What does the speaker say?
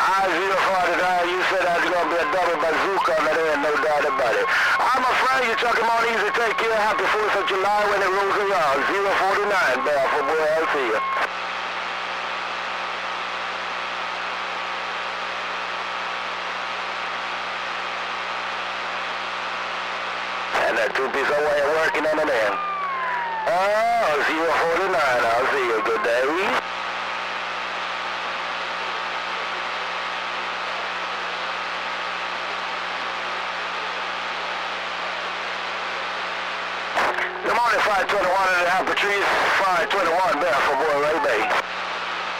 I-049, you said that's going to be a double bazooka on that end, no doubt about it. I'm afraid you're talking about easy. Take care. Happy 4th of July when it rolls around. 049, Balfour, boy, I'll see you. And that two-piece of wire working on it end. Oh, 049, I'll see you. Good day. Good morning, 521 and a half Patrice, 521 Balfour, boy, right, baby.